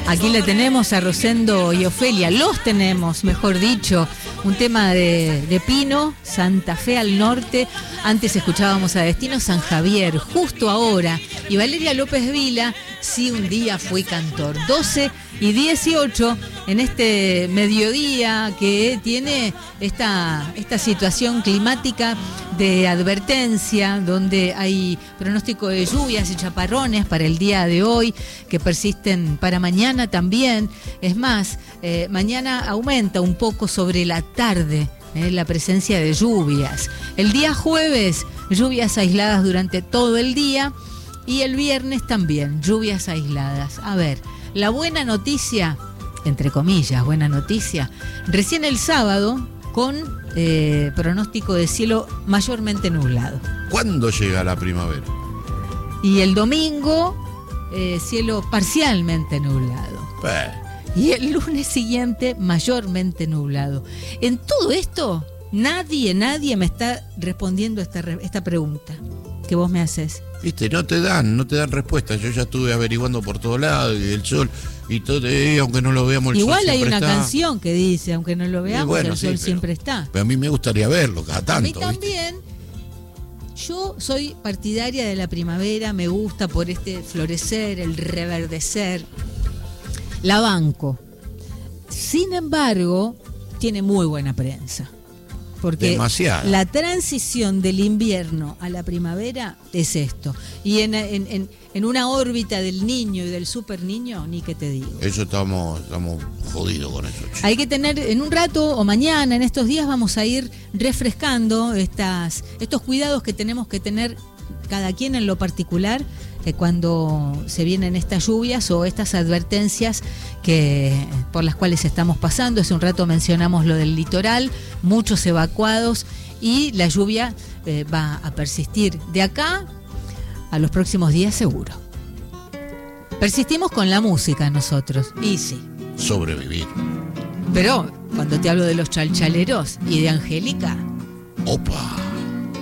Aquí le tenemos a Rosendo y Ofelia, los tenemos, mejor dicho, un tema de Pino, Santa Fe al norte. Antes escuchábamos a Destino San Javier, justo ahora. Y Valeria López Vila, sí, un día fui cantor. 12:18 en este mediodía que tiene esta situación climática de advertencia, donde hay pronóstico de lluvias y chaparrones para el día de hoy, que persisten para mañana también. Es más, mañana aumenta un poco sobre la tarde la presencia de lluvias. El día jueves, lluvias aisladas durante todo el día, y el viernes también, lluvias aisladas. A ver, la buena noticia, entre comillas, buena noticia, recién el sábado con pronóstico de cielo mayormente nublado. ¿Cuándo llega la primavera? Y el domingo, cielo parcialmente nublado. Y el lunes siguiente, mayormente nublado. En todo esto, nadie me está respondiendo esta pregunta que vos me haces. Viste, no te dan respuesta. Yo ya estuve averiguando por todos lados, y el sol, y todo, aunque no lo veamos, el igual sol hay siempre una está. Canción que dice, aunque no lo veamos, bueno, el sol siempre está. Pero a mí me gustaría verlo cada tanto. A mí también. ¿Viste? Yo soy partidaria de la primavera, me gusta por este florecer, el reverdecer. La banco. Sin embargo, tiene muy buena prensa. Porque demasiado. La transición del invierno a la primavera es esto. Y en una órbita del niño y del super niño, ni que te digo. Eso estamos jodidos con eso. Chico. Hay que tener, en un rato o mañana, en estos días, vamos a ir refrescando estos cuidados que tenemos que tener cada quien en lo particular cuando se vienen estas lluvias o estas advertencias por las cuales estamos pasando. Hace un rato mencionamos lo del litoral, muchos evacuados, y la lluvia va a persistir de acá a los próximos días seguro. Persistimos con la música nosotros, y sí. Sobrevivir. Pero cuando te hablo de los chalchaleros y de Angélica... ¡Opa!